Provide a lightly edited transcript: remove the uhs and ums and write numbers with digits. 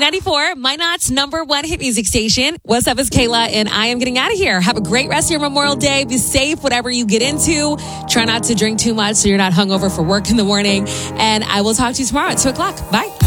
B94, Minot's #1 hit music station. What's up, it's Kayla, and I am getting out of here. Have a great rest of your Memorial Day. Be safe, whatever you get into. Try not to drink too much so you're not hungover for work in the morning. And I will talk to you tomorrow at 2 o'clock. Bye.